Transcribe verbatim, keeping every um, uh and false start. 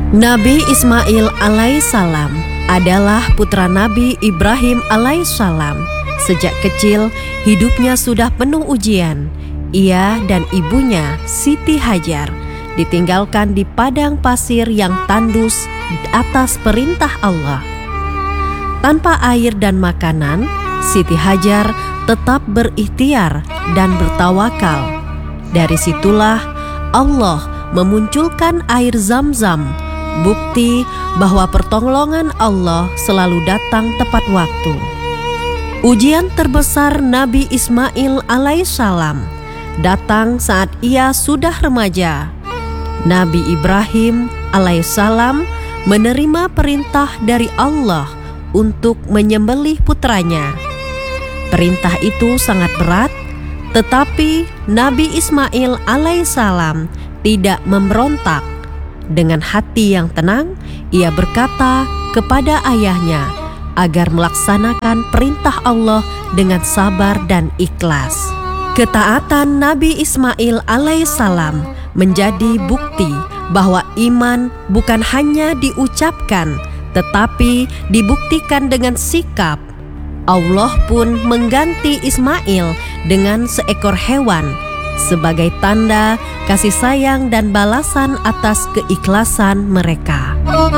Nabi Ismail alaihissalam adalah putra Nabi Ibrahim alaihissalam. Sejak kecil, hidupnya sudah penuh ujian. Ia dan ibunya, Siti Hajar, ditinggalkan di padang pasir yang tandus atas perintah Allah. Tanpa air dan makanan, Siti Hajar tetap berikhtiar dan bertawakal. Dari situlah Allah memunculkan air Zam-Zam, bukti bahwa pertolongan Allah selalu datang tepat waktu. Ujian terbesar Nabi Ismail alaihissalam datang saat ia sudah remaja. Nabi Ibrahim alaihissalam menerima perintah dari Allah untuk menyembelih putranya. Perintah itu sangat berat, tetapi Nabi Ismail alaihissalam tidak memberontak. Dengan hati yang tenang, ia berkata kepada ayahnya agar melaksanakan perintah Allah dengan sabar dan ikhlas. Ketaatan Nabi Ismail alaihissalam menjadi bukti bahwa iman bukan hanya diucapkan, tetapi dibuktikan dengan sikap. Allah pun mengganti Ismail dengan seekor hewan sebagai tanda kasih sayang dan balasan atas keikhlasan mereka.